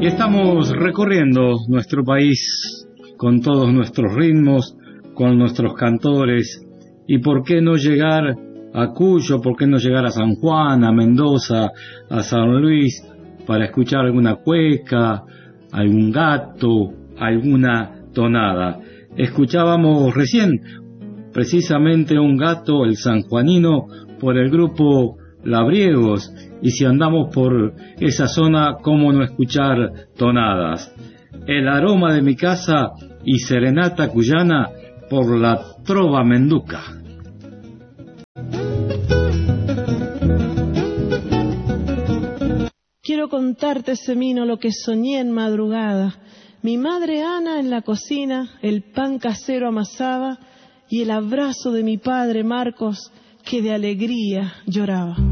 Y estamos recorriendo nuestro país con todos nuestros ritmos, con nuestros cantores. ¿Y por qué no llegar a Cuyo? ¿Por qué no llegar a San Juan, a Mendoza, a San Luis, para escuchar alguna cueca, algún gato, alguna tonada? Escuchábamos recién precisamente un gato, el sanjuanino, por el grupo Labriegos, y si andamos por esa zona, ¿cómo no escuchar tonadas? El aroma de mi casa y serenata cuyana por la trova menduca. Quiero contarte, Semino, lo que soñé en madrugada. Mi madre Ana en la cocina, el pan casero amasaba, y el abrazo de mi padre Marcos, que de alegría lloraba.